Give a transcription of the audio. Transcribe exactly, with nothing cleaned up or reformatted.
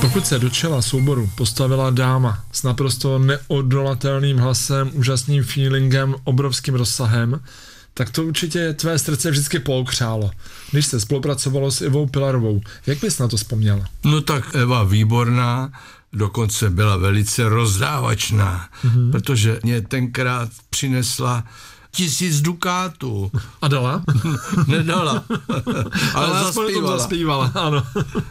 Pokud se do čela souboru postavila dáma s naprosto neodolatelným hlasem, úžasným feelingem, obrovským rozsahem, tak to určitě tvé srdce vždycky pookřálo, když se spolupracovalo s Ivou Pilarovou. Jak bys na to vzpomněla? No tak Eva výborná, dokonce byla velice rozdávačná, mm-hmm. protože mě tenkrát přinesla tisíc dukátů. A dala? Nedala, ale, ale zaspívala. zaspívala, ano.